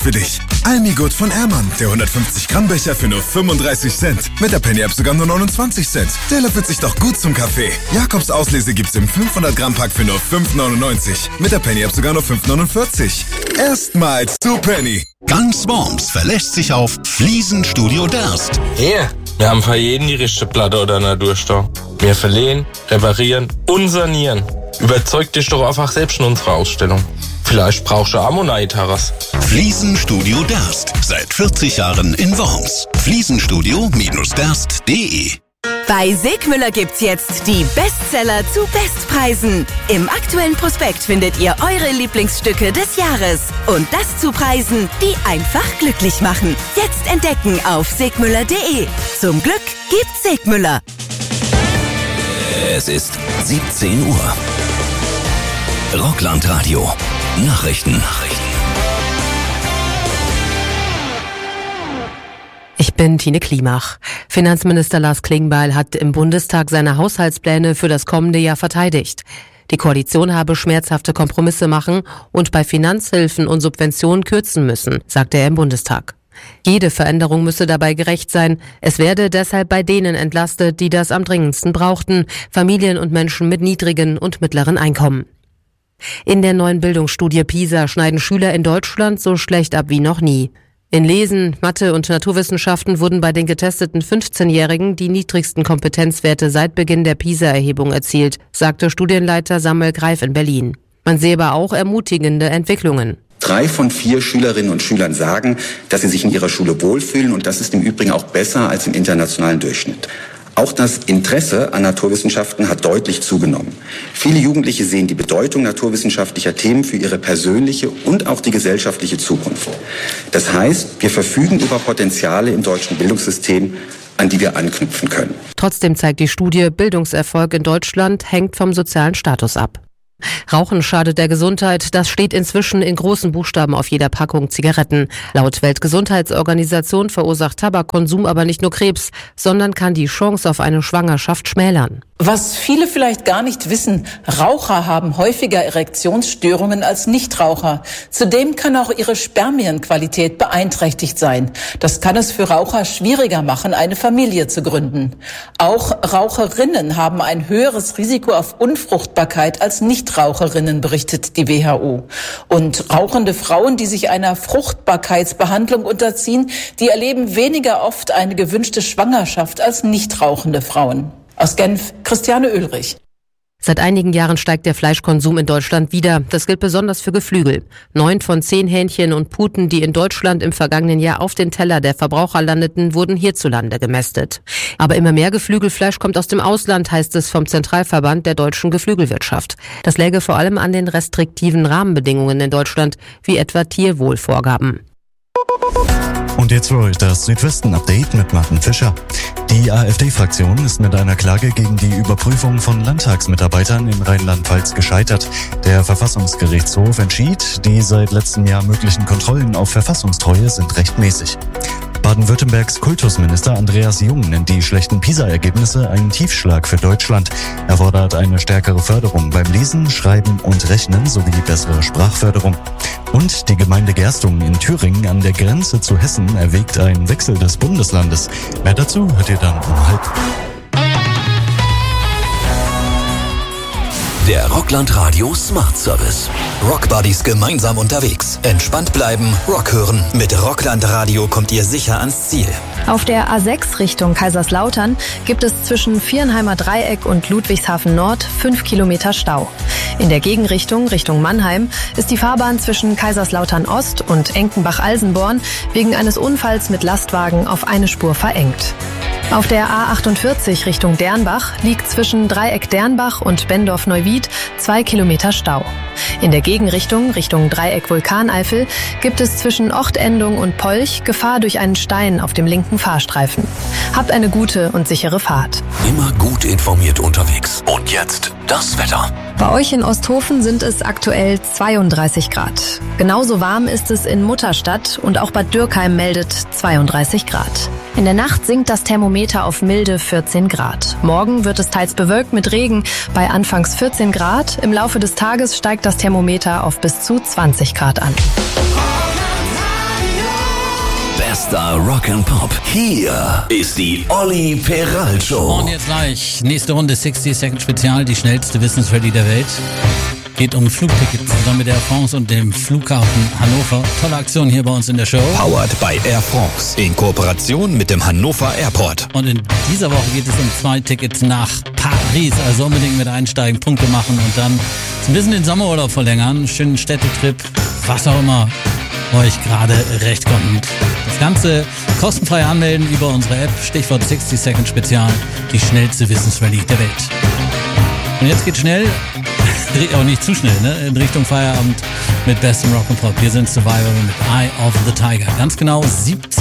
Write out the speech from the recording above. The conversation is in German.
für dich. Almigut von Ehrmann, der 150 Gramm Becher für nur 35 Cent. Mit der Penny-App sogar nur 29 Cent. Der löffelt sich doch gut zum Kaffee. Jakobs Auslese gibt's im 500 Gramm Pack für nur 5,99. Mit der Penny-App sogar nur 5,49. Erstmals zu Penny. Ganz Worms verlässt sich auf Fliesenstudio Derst. Hier, wir haben für jeden die richtige Platte oder Naturstau. Wir verlehen, reparieren und sanieren. Überzeug dich doch einfach selbst in unserer Ausstellung. Vielleicht brauchst du Ammonite-Terras. Fliesenstudio Derst. Seit 40 Jahren in Worms. Fliesenstudio-derst.de. Bei Segmüller gibt's jetzt die Bestseller zu Bestpreisen. Im aktuellen Prospekt findet ihr eure Lieblingsstücke des Jahres. Und das zu Preisen, die einfach glücklich machen. Jetzt entdecken auf segmüller.de. Zum Glück gibt's Segmüller. Es ist 17 Uhr. Rockland-Radio. Nachrichten. Ich bin Tine Klimach. Finanzminister Lars Klingbeil hat im Bundestag seine Haushaltspläne für das kommende Jahr verteidigt. Die Koalition habe schmerzhafte Kompromisse machen und bei Finanzhilfen und Subventionen kürzen müssen, sagte er im Bundestag. Jede Veränderung müsse dabei gerecht sein. Es werde deshalb bei denen entlastet, die das am dringendsten brauchten, Familien und Menschen mit niedrigen und mittleren Einkommen. In der neuen Bildungsstudie PISA schneiden Schüler in Deutschland so schlecht ab wie noch nie. In Lesen, Mathe und Naturwissenschaften wurden bei den getesteten 15-Jährigen die niedrigsten Kompetenzwerte seit Beginn der PISA-Erhebung erzielt, sagte Studienleiter Samuel Greif in Berlin. Man sehe aber auch ermutigende Entwicklungen. 3 von 4 Schülerinnen und Schülern sagen, dass sie sich in ihrer Schule wohlfühlen, und das ist im Übrigen auch besser als im internationalen Durchschnitt. Auch das Interesse an Naturwissenschaften hat deutlich zugenommen. Viele Jugendliche sehen die Bedeutung naturwissenschaftlicher Themen für ihre persönliche und auch die gesellschaftliche Zukunft. Das heißt, wir verfügen über Potenziale im deutschen Bildungssystem, an die wir anknüpfen können. Trotzdem zeigt die Studie, Bildungserfolg in Deutschland hängt vom sozialen Status ab. Rauchen schadet der Gesundheit, das steht inzwischen in großen Buchstaben auf jeder Packung Zigaretten. Laut Weltgesundheitsorganisation verursacht Tabakkonsum aber nicht nur Krebs, sondern kann die Chance auf eine Schwangerschaft schmälern. Was viele vielleicht gar nicht wissen, Raucher haben häufiger Erektionsstörungen als Nichtraucher. Zudem kann auch ihre Spermienqualität beeinträchtigt sein. Das kann es für Raucher schwieriger machen, eine Familie zu gründen. Auch Raucherinnen haben ein höheres Risiko auf Unfruchtbarkeit als Nichtraucherinnen, berichtet die WHO. Und rauchende Frauen, die sich einer Fruchtbarkeitsbehandlung unterziehen, die erleben weniger oft eine gewünschte Schwangerschaft als nichtrauchende Frauen. Aus Genf, Christiane Oehlrich. Seit einigen Jahren steigt der Fleischkonsum in Deutschland wieder. Das gilt besonders für Geflügel. 9 von 10 Hähnchen und Puten, die in Deutschland im vergangenen Jahr auf den Teller der Verbraucher landeten, wurden hierzulande gemästet. Aber immer mehr Geflügelfleisch kommt aus dem Ausland, heißt es vom Zentralverband der deutschen Geflügelwirtschaft. Das läge vor allem an den restriktiven Rahmenbedingungen in Deutschland, wie etwa Tierwohlvorgaben. Und jetzt für euch das Südwesten-Update mit Martin Fischer. Die AfD-Fraktion ist mit einer Klage gegen die Überprüfung von Landtagsmitarbeitern in Rheinland-Pfalz gescheitert. Der Verfassungsgerichtshof entschied, die seit letztem Jahr möglichen Kontrollen auf Verfassungstreue sind rechtmäßig. Baden-Württembergs Kultusminister Andreas Jung nennt die schlechten PISA-Ergebnisse einen Tiefschlag für Deutschland. Er fordert eine stärkere Förderung beim Lesen, Schreiben und Rechnen sowie bessere Sprachförderung. Und die Gemeinde Gerstungen in Thüringen an der Grenze zu Hessen erwägt einen Wechsel des Bundeslandes. Mehr dazu hört ihr dann um 12:30. Der Rockland Radio Smart Service. Rockbuddies gemeinsam unterwegs. Entspannt bleiben, Rock hören. Mit Rockland Radio kommt ihr sicher ans Ziel. Auf der A6 Richtung Kaiserslautern gibt es zwischen Vierenheimer Dreieck und Ludwigshafen Nord 5 Kilometer Stau. In der Gegenrichtung Richtung Mannheim ist die Fahrbahn zwischen Kaiserslautern Ost und Enkenbach-Alsenborn wegen eines Unfalls mit Lastwagen auf eine Spur verengt. Auf der A48 Richtung Dernbach liegt zwischen Dreieck Dernbach und Bendorf-Neuwied 2 Kilometer Stau. In der Gegenrichtung Richtung Dreieck Vulkaneifel gibt es zwischen Ochtendung und Polch Gefahr durch einen Stein auf dem linken Fahrstreifen. Habt eine gute und sichere Fahrt. Immer gut informiert unterwegs. Und jetzt das Wetter. Bei euch in Osthofen sind es aktuell 32 Grad. Genauso warm ist es in Mutterstadt und auch Bad Dürkheim meldet 32 Grad. In der Nacht sinkt das Thermometer auf milde 14 Grad. Morgen wird es teils bewölkt mit Regen bei anfangs 14 Grad. Im Laufe des Tages steigt das Thermometer auf bis zu 20 Grad an. Star Rock and Pop. Hier ist die Olli Peralt Show. Und jetzt gleich nächste Runde 60 Second Spezial, die schnellste Wissensrallye der Welt. Geht um Flugtickets zusammen mit Air France und dem Flughafen Hannover. Tolle Aktion hier bei uns in der Show. Powered by Air France in Kooperation mit dem Hannover Airport. Und in dieser Woche geht es um 2 Tickets nach Paris. Also unbedingt mit einsteigen, Punkte machen und dann ein bisschen den Sommerurlaub verlängern. Schönen Städtetrip, was auch immer euch gerade recht kommt. Das Ganze kostenfrei anmelden über unsere App. Stichwort 60 Second Spezial, die schnellste Wissensrallye der Welt. Und jetzt geht's schnell, auch nicht zu schnell, ne? In Richtung Feierabend mit bestem Rock'n'Pop. Wir sind Survivor mit Eye of the Tiger. Ganz genau 17